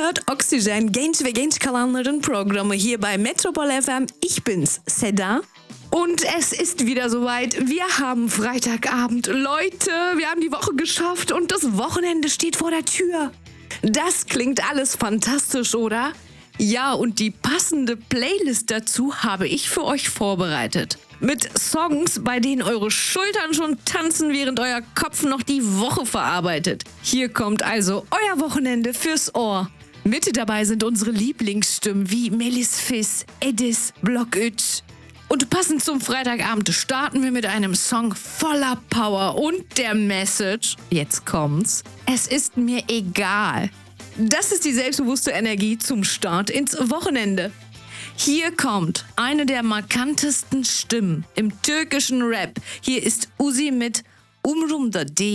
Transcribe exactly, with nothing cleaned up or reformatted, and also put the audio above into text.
hört Oxygen, genç ve genç kalanların Programı hier bei Metropol F M. Ich bin's, Seda. Und es ist wieder soweit. Wir haben Freitagabend. Leute, wir haben die Woche geschafft und das Wochenende steht vor der Tür. Das klingt alles fantastisch, oder? Ja, und die passende Playlist dazu habe ich für euch vorbereitet. Mit Songs, bei denen eure Schultern schon tanzen, während euer Kopf noch die Woche verarbeitet. Hier kommt also euer Wochenende fürs Ohr. Mit dabei sind unsere Lieblingsstimmen wie Melis Fiss, Edis, Blockütsch. Und passend zum Freitagabend starten wir mit einem Song voller Power und der Message, jetzt kommt's, es ist mir egal. Das ist die selbstbewusste Energie zum Start ins Wochenende. Hier kommt eine der markantesten Stimmen im türkischen Rap. Hier ist Uzi mit Umrumda Değil.